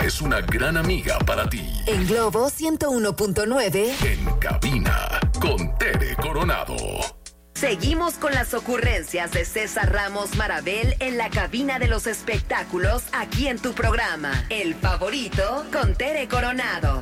es una gran amiga para ti. En Globo 101.9. En cabina, con Tere Coronado. Seguimos con las ocurrencias de César Ramos Marabel en la cabina de los espectáculos, aquí en tu programa, El Favorito, con Tere Coronado.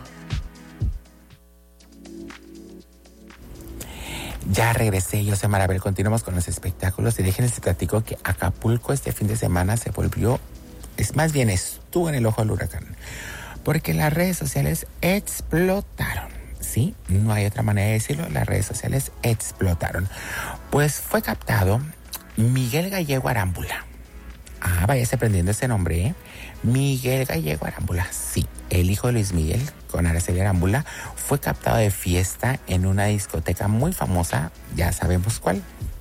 Ya regresé, yo soy Marabel, continuamos con los espectáculos y déjenles platico que Acapulco este fin de semana se volvió, estuvo en el ojo del huracán, porque las redes sociales explotaron. Sí, no hay otra manera de decirlo, las redes sociales explotaron. Pues fue captado Miguel Gallego Arámbula. Váyase aprendiendo ese nombre, ¿eh? Miguel Gallego Arámbula, sí, el hijo de Luis Miguel con Araceli Arámbula, fue captado de fiesta en una discoteca muy famosa, ya sabemos cuál.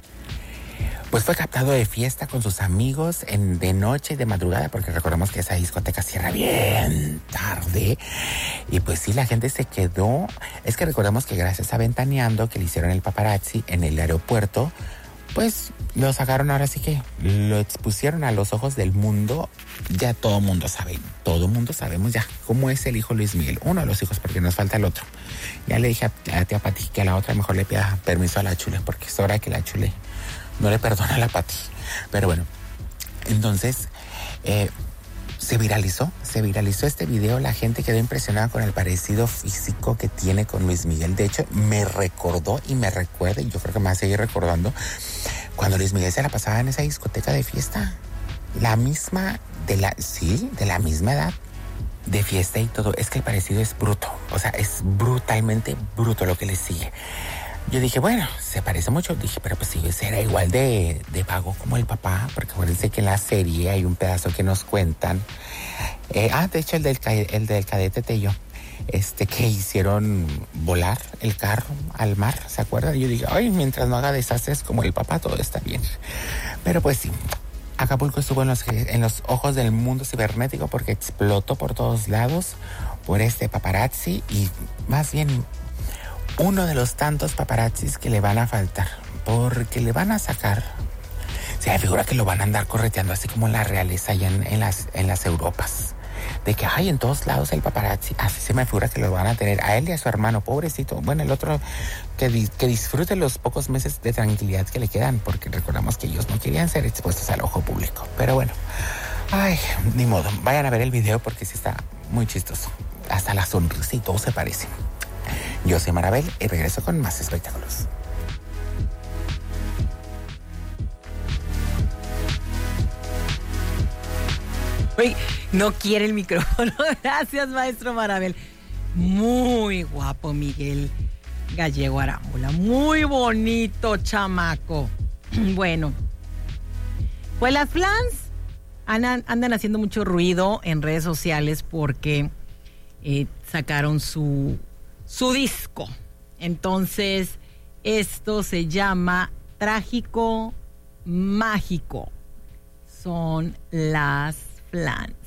Pues fue captado de fiesta con sus amigos de noche y de madrugada, porque recordemos que esa discoteca cierra bien tarde. Y pues sí, la gente se quedó. Es que recordemos que gracias a Ventaneando, que le hicieron el paparazzi en el aeropuerto, pues lo sacaron, ahora sí que lo expusieron a los ojos del mundo. Ya todo mundo sabemos ya cómo es el hijo Luis Miguel. Uno de los hijos, porque nos falta el otro. Ya le dije a tía Pati que a la otra mejor le pida permiso a la Chule, porque es hora que la Chule no le perdona a la Pati. Pero bueno, entonces se viralizó este video. La gente quedó impresionada con el parecido físico que tiene con Luis Miguel. De hecho, me recordó y me recuerda, y yo creo que me va a seguir recordando, cuando Luis Miguel se la pasaba en esa discoteca de fiesta. La misma, de la misma edad, de fiesta y todo. Es que el parecido es bruto, o sea, es brutalmente bruto lo que le sigue. Yo dije, bueno, se parece mucho. Dije, pero pues si será igual de vago como el papá, porque acuérdense que en la serie hay un pedazo que nos cuentan. De hecho, el del cadete Tello, que hicieron volar el carro al mar, ¿se acuerdan? Yo dije, ay, mientras no haga desastres como el papá, todo está bien. Pero pues sí, Acapulco estuvo en los ojos del mundo cibernético porque explotó por todos lados por este paparazzi, y más bien uno de los tantos paparazzis que le van a faltar, porque le van a sacar, se me figura que lo van a andar correteando así como en la realeza allá en las Europas, de que hay en todos lados el paparazzi. Así se me figura que lo van a tener a él y a su hermano, pobrecito. Bueno, el otro que disfrute los pocos meses de tranquilidad que le quedan, porque recordamos que ellos no querían ser expuestos al ojo público. Pero bueno, ni modo, vayan a ver el video porque sí está muy chistoso. Hasta la sonrisa y todo se parece. Yo soy Marabel y regreso con más espectáculos. Uy, no quiere el micrófono. Gracias, maestro Marabel. Muy guapo Miguel Gallego Arámbula. Muy bonito chamaco. Bueno, pues las flans andan haciendo mucho ruido en redes sociales porque sacaron su disco. Entonces, esto se llama Trágico Mágico. Son las flans.